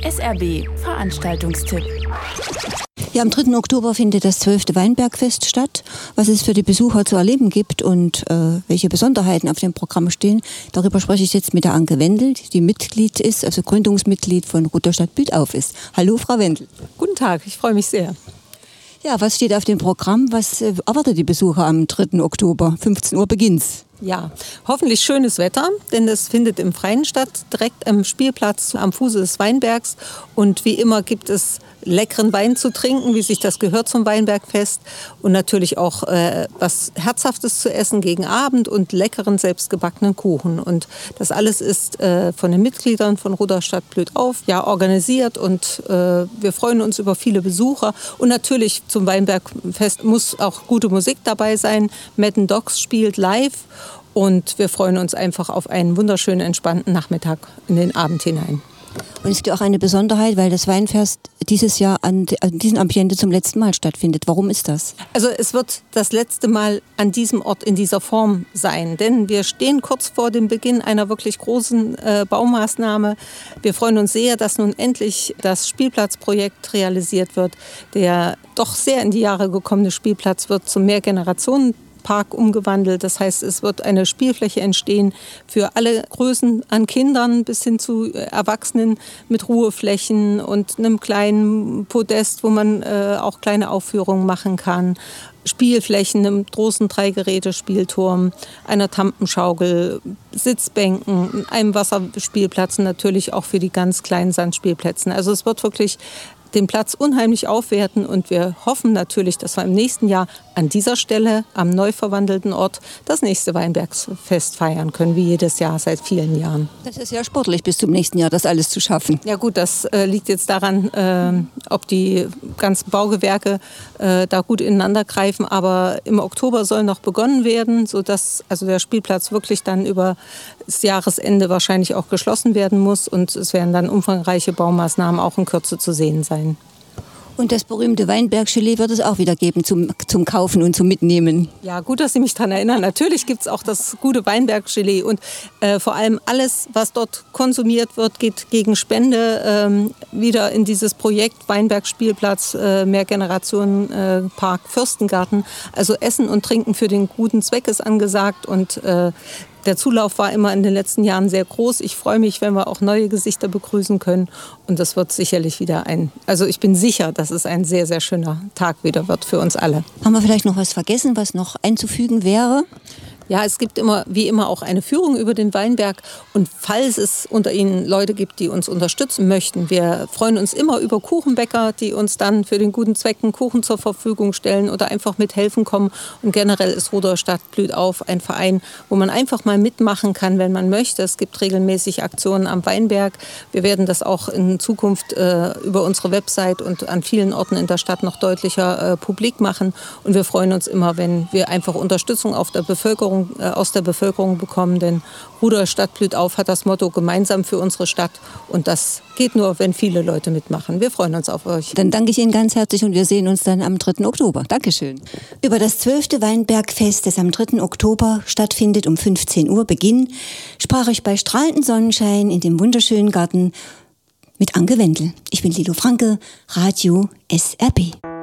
SRB Veranstaltungstipp. Ja, am 3. Oktober findet das 12. Weinbergfest statt. Was es für die Besucher zu erleben gibt und welche Besonderheiten auf dem Programm stehen, darüber spreche ich jetzt mit der Anke Wendel, die Mitglied ist, also Gründungsmitglied von Rudolstadt Blüht auf ist. Hallo, Frau Wendel. Guten Tag, ich freue mich sehr. Ja, was steht auf dem Programm? Was erwartet die Besucher am 3. Oktober? 15 Uhr beginnt's. Ja, hoffentlich schönes Wetter, denn es findet im Freien statt, direkt am Spielplatz am Fuße des Weinbergs. Und wie immer gibt es leckeren Wein zu trinken, wie sich das gehört zum Weinbergfest. Und natürlich auch was Herzhaftes zu essen gegen Abend und leckeren selbstgebackenen Kuchen. Und das alles ist von den Mitgliedern von Rudolstadt Blüht auf organisiert. Und wir freuen uns über viele Besucher. Und natürlich zum Weinbergfest muss auch gute Musik dabei sein. Madden Dogs spielt live. Und wir freuen uns einfach auf einen wunderschönen, entspannten Nachmittag in den Abend hinein. Und es gibt auch eine Besonderheit, weil das Weinfest dieses Jahr an diesem Ambiente zum letzten Mal stattfindet. Warum ist das? Also es wird das letzte Mal an diesem Ort in dieser Form sein. Denn wir stehen kurz vor dem Beginn einer wirklich großen Baumaßnahme. Wir freuen uns sehr, dass nun endlich das Spielplatzprojekt realisiert wird. Der doch sehr in die Jahre gekommene Spielplatz wird zum Mehrgenerationenpark umgewandelt. Das heißt, es wird eine Spielfläche entstehen für alle Größen an Kindern bis hin zu Erwachsenen mit Ruheflächen und einem kleinen Podest, wo man auch kleine Aufführungen machen kann. Spielflächen, einem großen Dreigeräte-Spielturm, einer Tampenschaukel, Sitzbänken, einem Wasserspielplatz und natürlich auch für die ganz kleinen Sandspielplätzen. Also es wird wirklich den Platz unheimlich aufwerten und wir hoffen natürlich, dass wir im nächsten Jahr an dieser Stelle am neu verwandelten Ort das nächste Weinbergfest feiern können, wie jedes Jahr seit vielen Jahren. Das ist ja sportlich, bis zum nächsten Jahr das alles zu schaffen. Ja gut, das liegt jetzt daran, ob die ganzen Baugewerke da gut ineinander greifen, aber im Oktober soll noch begonnen werden, sodass also der Spielplatz wirklich dann über das Jahresende wahrscheinlich auch geschlossen werden muss und es werden dann umfangreiche Baumaßnahmen auch in Kürze zu sehen sein. Und das berühmte Weinberg-Gelee wird es auch wieder geben zum Kaufen und zum Mitnehmen. Ja, gut, dass Sie mich daran erinnern. Natürlich gibt es auch das gute Weinberg-Gelee. Und vor allem alles, was dort konsumiert wird, geht gegen Spende wieder in dieses Projekt Weinberg-Spielplatz, Mehrgenerationen-Park, Fürstengarten. Also Essen und Trinken für den guten Zweck ist angesagt und der Zulauf war immer in den letzten Jahren sehr groß. Ich freue mich, wenn wir auch neue Gesichter begrüßen können. Und das wird sicherlich wieder also ich bin sicher, dass es ein sehr, sehr schöner Tag wieder wird für uns alle. Haben wir vielleicht noch was vergessen, was noch einzufügen wäre? Ja, es gibt immer, wie immer, auch eine Führung über den Weinberg. Und falls es unter Ihnen Leute gibt, die uns unterstützen möchten, wir freuen uns immer über Kuchenbäcker, die uns dann für den guten Zweck einen Kuchen zur Verfügung stellen oder einfach mithelfen kommen. Und generell ist Rudolstadt Blüht auf ein Verein, wo man einfach mal mitmachen kann, wenn man möchte. Es gibt regelmäßig Aktionen am Weinberg. Wir werden das auch in Zukunft über unsere Website und an vielen Orten in der Stadt noch deutlicher publik machen. Und wir freuen uns immer, wenn wir einfach Unterstützung aus der Bevölkerung bekommen, denn Rudolstadt Blüht auf hat das Motto gemeinsam für unsere Stadt und das geht nur, wenn viele Leute mitmachen. Wir freuen uns auf euch. Dann danke ich Ihnen ganz herzlich und wir sehen uns dann am 3. Oktober. Dankeschön. Über das 12. Weinbergfest, das am 3. Oktober stattfindet, um 15 Uhr Beginn, sprach ich bei strahlendem Sonnenschein in dem wunderschönen Garten mit Anke Wendel. Ich bin Lilo Franke, Radio SRB.